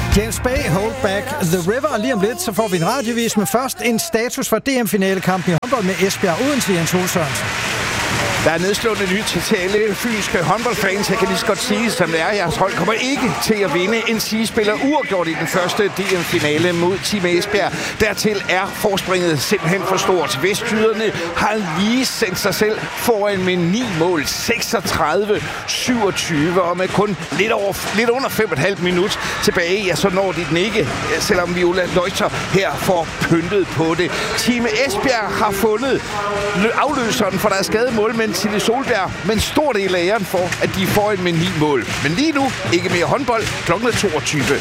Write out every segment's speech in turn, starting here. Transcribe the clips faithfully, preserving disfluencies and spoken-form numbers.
James Bay, Hold Back the River. Og lige om lidt, så får vi en radiovis, men først en status for D M-finalekampen i håndbold med Esbjerg Odense. Jens Ole Sørensen. Der er nedslående nyt til alle fynske håndboldfans. Jeg kan lige så godt sige, som det er. Jeres hold kommer ikke til at vinde. En sidespiller uafgjort i den første D M-finale mod Team Esbjerg. Dertil er forspringet simpelthen for stort. Vestjyderne har lige sendt sig selv foran med ni mål. seksogtredive syvogtyve, og med kun lidt, over, lidt under fem komma fem minut tilbage, ja, så når de den ikke, selvom Viola Leuchter her får pyntet på det. Team Esbjerg har fundet afløseren for deres skademål, men Tilly Solberg, men stor del af æren for, at de får en med ni mål. Men lige nu, ikke mere håndbold, klokken toogtyve.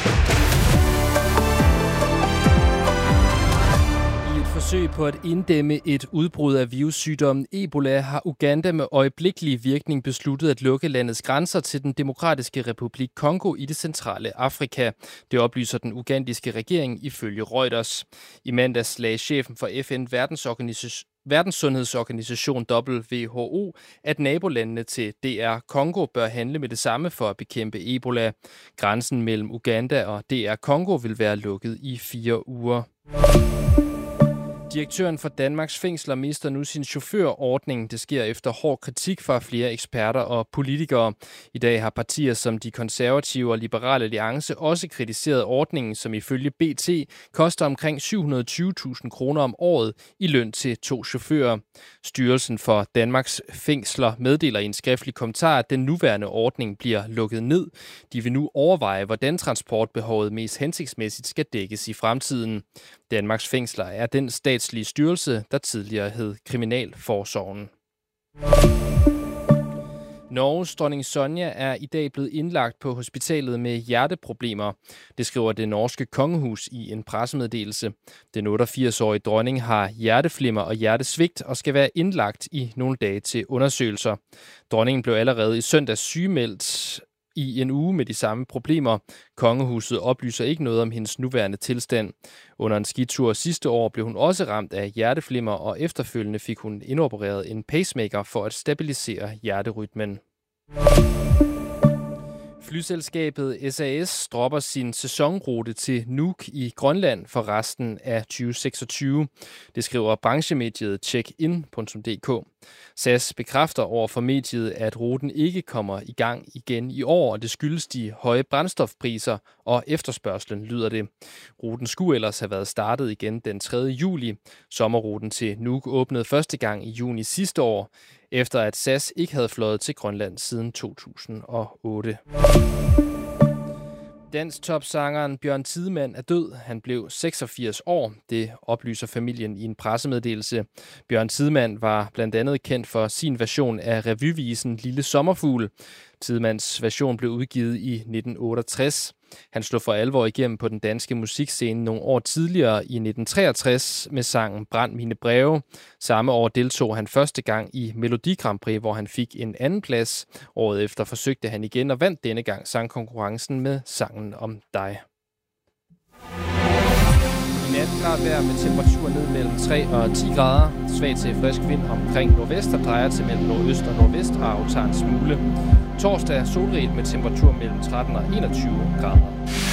I et forsøg på at inddæmme et udbrud af virussygdommen Ebola har Uganda med øjeblikkelig virkning besluttet at lukke landets grænser til den demokratiske republik Kongo i det centrale Afrika. Det oplyser den ugandiske regering ifølge Reuters. I mandags lagde chefen for F N Verdensorganisation Verdenssundhedsorganisation W H O, at nabolandene til D R Kongo bør handle med det samme for at bekæmpe Ebola. Grænsen mellem Uganda og D R Kongo vil være lukket i fire uger. Direktøren for Danmarks Fængsler mister nu sin chaufførordning. Det sker efter hård kritik fra flere eksperter og politikere. I dag har partier som de konservative og liberale alliance også kritiseret ordningen, som ifølge B T koster omkring syv hundrede og tyve tusind kroner om året i løn til to chauffører. Styrelsen for Danmarks Fængsler meddeler i en skriftlig kommentar, at den nuværende ordning bliver lukket ned. De vil nu overveje, hvordan transportbehovet mest hensigtsmæssigt skal dækkes i fremtiden. Danmarks Fængsler er den statslige styrelse, der tidligere hed Kriminalforsorgen. Norges dronning Sonja er i dag blevet indlagt på hospitalet med hjerteproblemer. Det skriver det norske kongehus i en pressemeddelelse. Den otteogfirs-årige dronning har hjerteflimmer og hjertesvigt og skal være indlagt i nogle dage til undersøgelser. Dronningen blev allerede i søndags sygemeldt i en uge med de samme problemer. Kongehuset oplyser ikke noget om hendes nuværende tilstand. Under en skitur sidste år blev hun også ramt af hjerteflimmer, og efterfølgende fik hun indopereret en pacemaker for at stabilisere hjerterytmen. Flyselskabet S A S dropper sin sæsonrute til Nuuk i Grønland for resten af tyve seksogtyve. Det skriver branchemediet checkin punktum d k. S A S bekræfter over for mediet, at ruten ikke kommer i gang igen i år, og det skyldes de høje brændstofpriser og efterspørgslen, lyder det. Ruten skulle ellers have været startet igen den tredje juli. Sommerruten til Nuuk åbnede første gang i juni sidste år, efter at S A S ikke havde fløjet til Grønland siden to tusind og otte. Dansk-topsangeren Bjørn Tidemand er død. Han blev seksogfirs år. Det oplyser familien i en pressemeddelelse. Bjørn Tidemand var blandt andet kendt for sin version af revyvisen Lille Sommerfugl. Tidemands version blev udgivet i nitten otteogtres. Han slog for alvor igennem på den danske musikscene nogle år tidligere i nitten treogtres med sangen Brænd mine breve. Samme år deltog han første gang i Melodi Grand Prix, hvor han fik en anden plads. Året efter forsøgte han igen og vandt denne gang sangkonkurrencen med Sangen om dig. I nat klart vejr med temperatur ned mellem tre og ti grader. Svag til frisk vind omkring nordvest, der drejer til mellem nordøst og nordvest og aftager en smule. Torsdag solrigt med temperatur mellem tretten og enogtyve grader.